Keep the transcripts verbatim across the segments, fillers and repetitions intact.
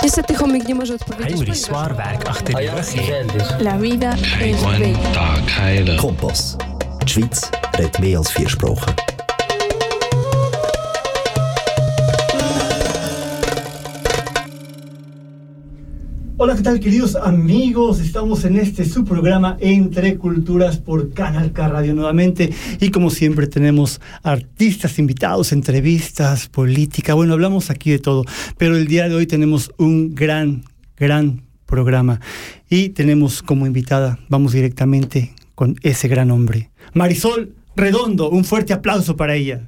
Niestety chomik nie może odpowiedzieć. Hij moet zwaar werk achter die rug heeft. La vida es bella. Kompass. Die Schweiz redet mehr als vier Sprachen. Hola, ¿qué tal, queridos amigos? Estamos en este su programa Entre Culturas por Canal K Radio nuevamente, y como siempre tenemos artistas invitados, entrevistas, política, bueno, hablamos aquí de todo, pero el día de hoy tenemos un gran, gran programa y tenemos como invitada, vamos directamente con ese gran hombre, Marisol Redondo. Un fuerte aplauso para ella.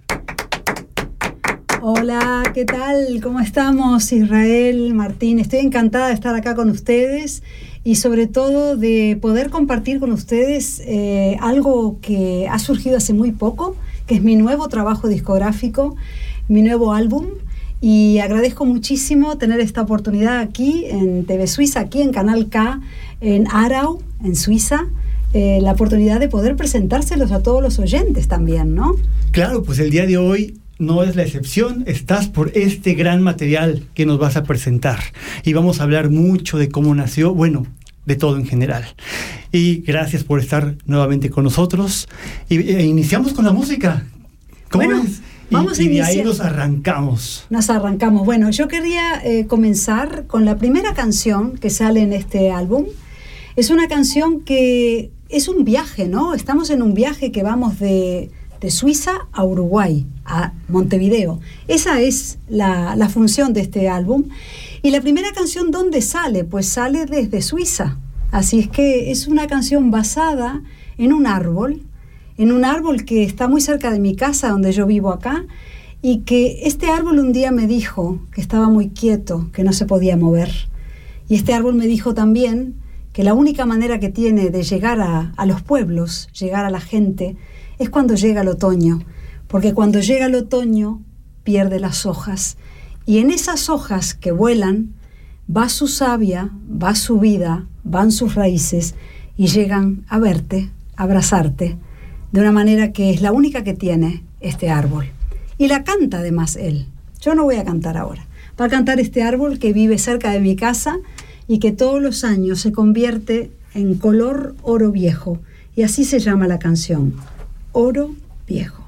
Hola, ¿qué tal? ¿Cómo estamos? Israel, Martín, estoy encantada de estar acá con ustedes y sobre todo de poder compartir con ustedes eh, algo que ha surgido hace muy poco, que es mi nuevo trabajo discográfico, mi nuevo álbum, y agradezco muchísimo tener esta oportunidad aquí en T V Suiza, aquí en Canal K, en Aarau, en Suiza, eh, la oportunidad de poder presentárselos a todos los oyentes también, ¿no? Claro, pues el día de hoy no es la excepción, estás por este gran material que nos vas a presentar y vamos a hablar mucho de cómo nació, bueno, de todo en general. Y gracias por estar nuevamente con nosotros y e iniciamos con la música. ¿Cómo bueno, ves? Y, vamos a y de iniciar. ahí nos arrancamos. Nos arrancamos. Bueno, yo quería eh, comenzar con la primera canción que sale en este álbum. Es una canción que es un viaje, ¿no? Estamos en un viaje que vamos de... de Suiza a Uruguay, a Montevideo. Esa es la, la función de este álbum. Y la primera canción, ¿dónde sale? Pues sale desde Suiza. Así es que es una canción basada en un árbol, en un árbol que está muy cerca de mi casa, donde yo vivo acá, y que este árbol un día me dijo que estaba muy quieto, que no se podía mover. Y este árbol me dijo también que la única manera que tiene de llegar a, a los pueblos, llegar a la gente, es cuando llega el otoño, porque cuando llega el otoño pierde las hojas, y en esas hojas que vuelan va su savia, va su vida, van sus raíces y llegan a verte, a abrazarte, de una manera que es la única que tiene este árbol. Y la canta además él. Yo no voy a cantar ahora. Va a cantar este árbol que vive cerca de mi casa y que todos los años se convierte en color oro viejo, y así se llama la canción. Oro viejo.